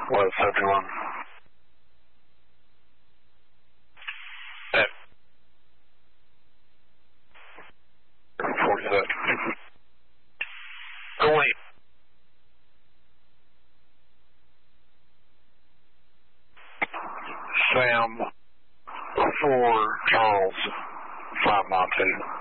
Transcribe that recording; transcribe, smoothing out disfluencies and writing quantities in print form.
West 71. At 47. Go away. Sam 4 Charles 592.